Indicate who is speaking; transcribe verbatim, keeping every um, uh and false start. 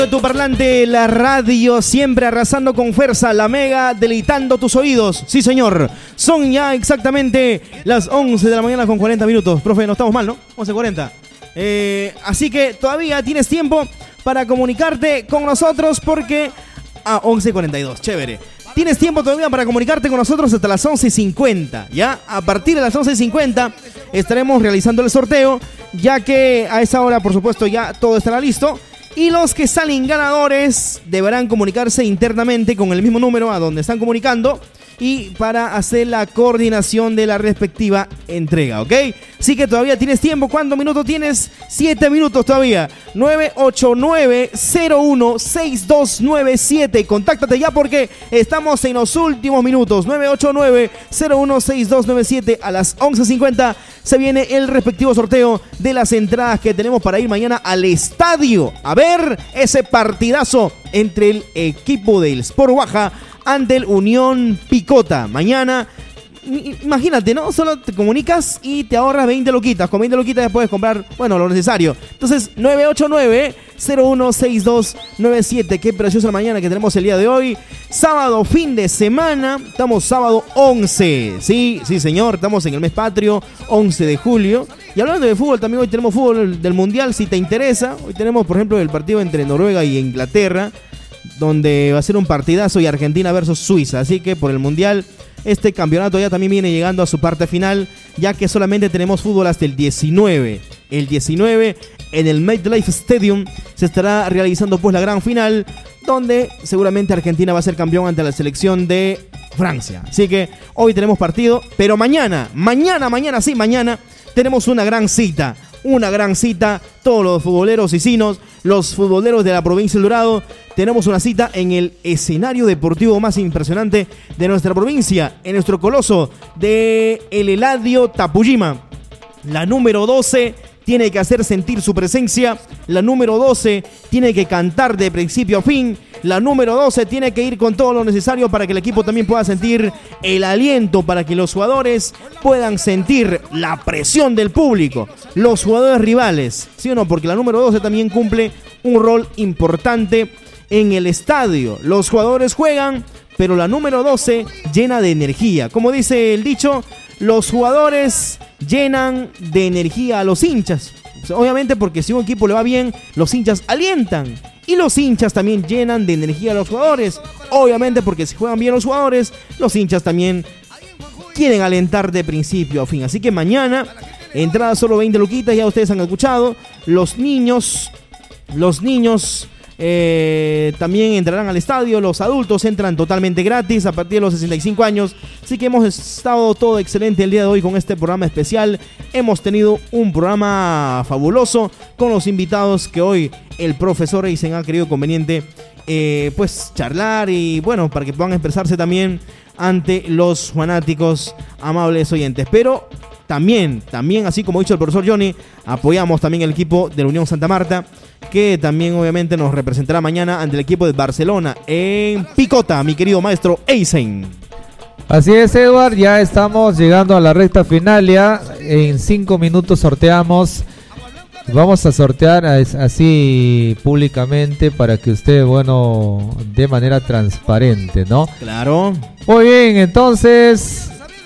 Speaker 1: Tu parlante, la radio, siempre arrasando con fuerza, la mega, deleitando tus oídos. Sí, señor. Son ya exactamente las once de la mañana con cuarenta minutos. Profe, no estamos mal, ¿no? once cuarenta. Eh, así que todavía tienes tiempo para comunicarte con nosotros porque... Ah, once cuarenta y dos, chévere. Tienes tiempo todavía para comunicarte con nosotros hasta las once cincuenta, ¿ya? A partir de las once cincuenta estaremos realizando el sorteo, ya que a esa hora, por supuesto, ya todo estará listo. Y los que salen ganadores deberán comunicarse internamente con el mismo número a donde están comunicando y para hacer la coordinación de la respectiva entrega, ¿ok? Así que todavía tienes tiempo. ¿Cuántos minutos tienes? Siete minutos todavía. nueve ocho nueve, cero uno, seis dos nueve siete. Contáctate ya porque estamos en los últimos minutos. nueve ocho nueve, cero uno, seis dos nueve siete. A las once cincuenta se viene el respectivo sorteo de las entradas que tenemos para ir mañana al estadio a ver ese partidazo entre el equipo del Sport Baja ante el Unión Picota. Mañana, imagínate, ¿no? Solo te comunicas y te ahorras veinte loquitas. Con veinte loquitas ya puedes comprar, bueno, lo necesario. Entonces, nueve ocho nueve, cero uno, seis dos nueve siete. Qué preciosa la mañana que tenemos el día de hoy. Sábado, fin de semana. Estamos sábado once. Sí, sí, señor. Estamos en el mes patrio, once de julio. Y hablando de fútbol, también hoy tenemos fútbol del Mundial, si te interesa. Hoy tenemos, por ejemplo, el partido entre Noruega y Inglaterra, donde va a ser un partidazo, y Argentina versus Suiza. Así que por el Mundial, este campeonato ya también viene llegando a su parte final, ya que solamente tenemos fútbol hasta el diecinueve. El diecinueve, en el MetLife Stadium, se estará realizando pues la gran final, donde seguramente Argentina va a ser campeón ante la selección de Francia. Así que hoy tenemos partido, pero mañana, mañana, mañana, sí, mañana, tenemos una gran cita. Una gran cita, todos los futboleros sicinos, los futboleros de la provincia del Dorado, tenemos una cita en el escenario deportivo más impresionante de nuestra provincia, en nuestro coloso de el Eladio Tapujima. La número doce tiene que hacer sentir su presencia, la número doce tiene que cantar de principio a fin, la número doce tiene que ir con todo lo necesario para que el equipo también pueda sentir el aliento, para que los jugadores puedan sentir la presión del público, los jugadores rivales, ¿sí o no? Porque la número doce también cumple un rol importante en el estadio. Los jugadores juegan, pero la número doce llena de energía. Como dice el dicho, los jugadores llenan de energía a los hinchas. Obviamente porque si un equipo le va bien, los hinchas alientan. Y los hinchas también llenan de energía a los jugadores. Obviamente porque si juegan bien los jugadores, los hinchas también quieren alentar de principio a fin. Así que mañana, entrada solo veinte luquitas, ya ustedes han escuchado. Los niños, los niños... Eh, también entrarán al estadio. Los adultos entran totalmente gratis a partir de los sesenta y cinco años. Así que hemos estado todo excelente el día de hoy con este programa especial. Hemos tenido un programa fabuloso con los invitados que hoy el profesor Eisen ha querido conveniente eh, pues charlar y bueno, para que puedan expresarse también ante los fanáticos amables oyentes. Pero también, también así como ha dicho el profesor Johnny, apoyamos también el equipo de la Unión Santa Marta, que también obviamente nos representará mañana ante el equipo de Barcelona en Picota, mi querido maestro Eisen.
Speaker 2: Así es, Edward, ya estamos llegando a la recta final ya. En cinco minutos sorteamos. Vamos a sortear así públicamente para que usted, bueno, de manera transparente, ¿no?
Speaker 1: Claro.
Speaker 2: Muy bien, entonces...